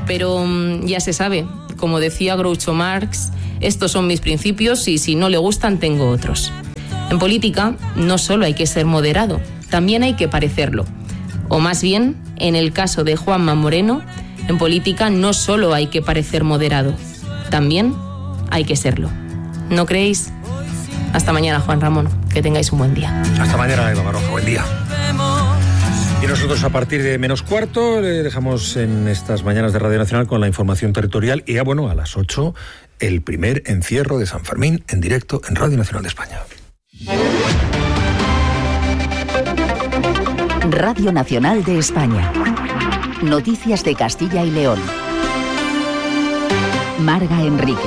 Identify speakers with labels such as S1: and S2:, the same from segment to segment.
S1: pero ya se sabe, como decía Groucho Marx, estos son mis principios y si no le gustan tengo otros. En política no solo hay que ser moderado, también hay que parecerlo. O más bien, en el caso de Juanma Moreno, en política no solo hay que parecer moderado, también hay que serlo. ¿No creéis? Hasta mañana, Juan Ramón. Que tengáis un buen día.
S2: Hasta mañana, Eva Baroja. Buen día. Y nosotros a partir de -4 le dejamos en estas mañanas de Radio Nacional con la información territorial y a las 8 el primer encierro de San Fermín en directo en Radio Nacional de España.
S3: Radio Nacional de España. Noticias de Castilla y León. Marga Enrique.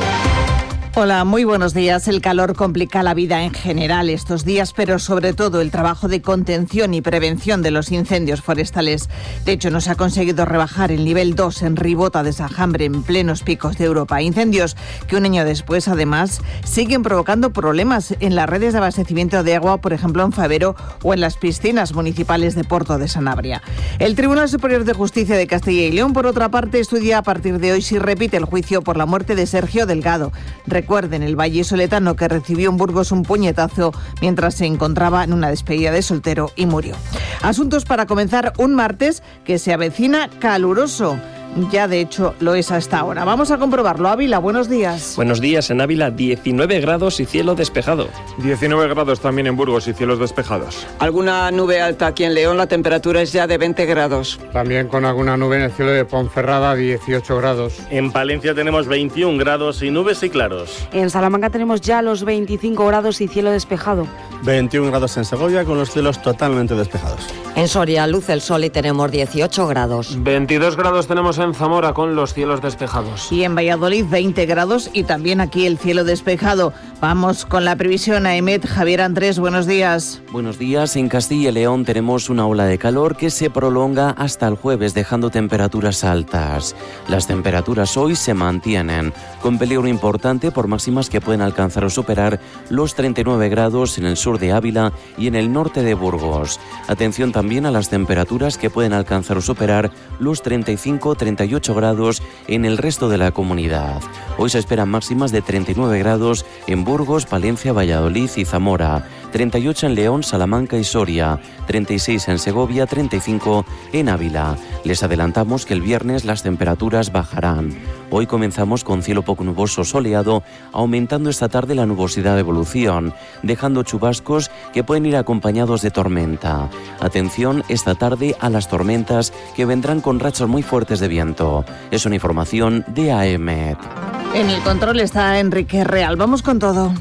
S4: Hola, muy buenos días. El calor complica la vida en general estos días, pero sobre todo el trabajo de contención y prevención de los incendios forestales. De hecho, no se ha conseguido rebajar el nivel 2 en Ribota de Sajambre en plenos picos de Europa. Incendios que un año después, además, siguen provocando problemas en las redes de abastecimiento de agua, por ejemplo en Favero o en las piscinas municipales de Porto de Sanabria. El Tribunal Superior de Justicia de Castilla y León, por otra parte, estudia a partir de hoy si repite el juicio por la muerte de Sergio Delgado. Recuerden, el vallisoletano que recibió en Burgos un puñetazo mientras se encontraba en una despedida de soltero y murió. Asuntos para comenzar un martes que se avecina caluroso. Ya de hecho lo es hasta ahora. Vamos a comprobarlo. Ávila, buenos días.
S5: Buenos días. En Ávila 19 grados y cielo despejado.
S6: 19 grados también en Burgos y cielos despejados.
S7: Alguna nube alta aquí en León, la temperatura es ya de 20 grados.
S6: También con alguna nube en el cielo de Ponferrada, 18 grados.
S8: En Palencia tenemos 21 grados y nubes y claros.
S9: En Salamanca tenemos ya los 25 grados y cielo despejado.
S10: 21 grados en Segovia con los cielos totalmente despejados.
S11: En Soria luce el sol y tenemos 18 grados.
S12: 22 grados tenemos en Zamora con los cielos despejados.
S4: Y en Valladolid 20 grados y también aquí el cielo despejado. Vamos con la previsión a EMET. Javier Andrés, buenos días.
S13: Buenos días. En Castilla y León tenemos una ola de calor que se prolonga hasta el jueves, dejando temperaturas altas. Las temperaturas hoy se mantienen, con peligro importante por máximas que pueden alcanzar o superar los 39 grados en el sur de Ávila y en el norte de Burgos. Atención también a las temperaturas que pueden alcanzar o superar los 35-38 grados en el resto de la comunidad. Hoy se esperan máximas de 39 grados en Burgos, Palencia, Valladolid y Zamora, 38 en León, Salamanca y Soria, 36 en Segovia, 35 en Ávila. Les adelantamos que el viernes las temperaturas bajarán. Hoy comenzamos con cielo poco nuboso soleado, aumentando esta tarde la nubosidad de evolución, dejando chubascos que pueden ir acompañados de tormenta. Atención esta tarde a las tormentas que vendrán con rachas muy fuertes de viento. Es una información de AEMET.
S4: En el control está Enrique Real. Vamos con todo.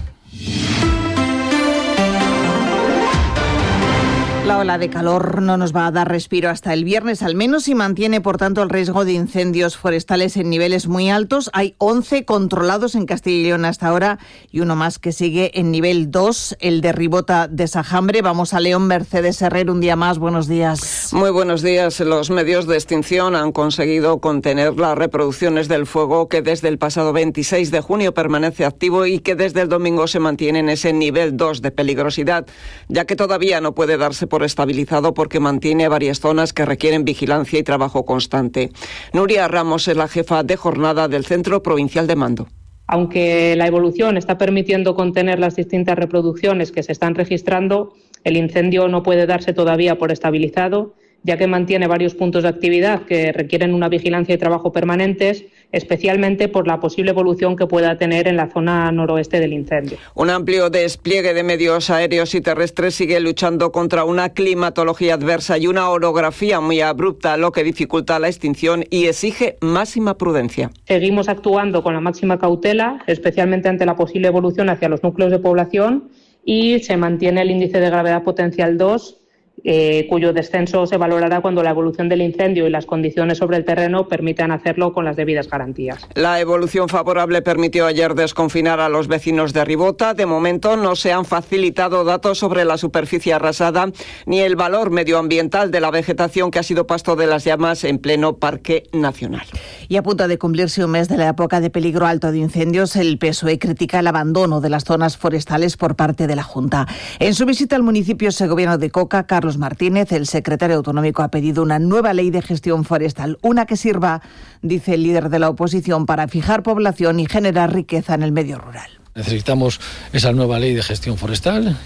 S4: La ola de calor no nos va a dar respiro hasta el viernes al menos y mantiene por tanto el riesgo de incendios forestales en niveles muy altos. Hay 11 controlados en Castilla y León hasta ahora y uno más que sigue en nivel 2, el de Ribota de Sajambre. Vamos a León. Mercedes Herrero, un día más. Buenos días.
S7: Muy buenos días. Los medios de extinción han conseguido contener las reproducciones del fuego que desde el pasado 26 de junio permanece activo y que desde el domingo se mantiene en ese nivel 2 de peligrosidad, ya que todavía no puede darse por estabilizado porque mantiene varias zonas que requieren vigilancia y trabajo constante. Nuria Ramos es la jefa de jornada del Centro Provincial de Mando.
S14: Aunque la evolución está permitiendo contener las distintas reproducciones que se están registrando, el incendio no puede darse todavía por estabilizado, ya que mantiene varios puntos de actividad que requieren una vigilancia y trabajo permanentes, especialmente por la posible evolución que pueda tener en la zona noroeste del incendio.
S7: Un amplio despliegue de medios aéreos y terrestres sigue luchando contra una climatología adversa y una orografía muy abrupta, lo que dificulta la extinción y exige máxima prudencia.
S14: Seguimos actuando con la máxima cautela, especialmente ante la posible evolución hacia los núcleos de población, y se mantiene el índice de gravedad potencial 2, cuyo descenso se valorará cuando la evolución del incendio y las condiciones sobre el terreno permitan hacerlo con las debidas garantías.
S7: La evolución favorable permitió ayer desconfinar a los vecinos de Ribota. De momento no se han facilitado datos sobre la superficie arrasada ni el valor medioambiental de la vegetación que ha sido pasto de las llamas en pleno Parque Nacional.
S4: Y a punto de cumplirse un mes de la época de peligro alto de incendios, el PSOE critica el abandono de las zonas forestales por parte de la Junta. En su visita al municipio segoviano de Coca, Carlos Martínez, el secretario autonómico, ha pedido una nueva ley de gestión forestal, una que sirva, dice el líder de la oposición, para fijar población y generar riqueza en el medio rural.
S15: Necesitamos esa nueva ley de gestión forestal